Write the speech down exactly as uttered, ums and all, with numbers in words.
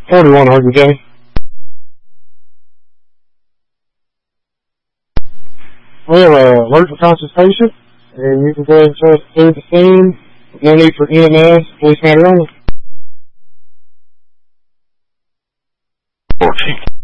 forty-one Hardin County. We have an alert for conscious patient, and you can go ahead and try to clear the scene. No need for E M S, police matter only. fourteen.